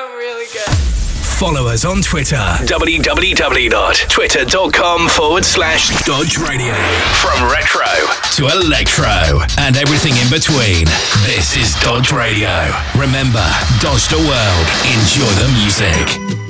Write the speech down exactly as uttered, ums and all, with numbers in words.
I'm really good. Follow us on Twitter. www.twitter.com forward slash Dodge Radio. From retro to electro and everything in between, this is Dodge Radio. Remember, dodge the world. Enjoy the music.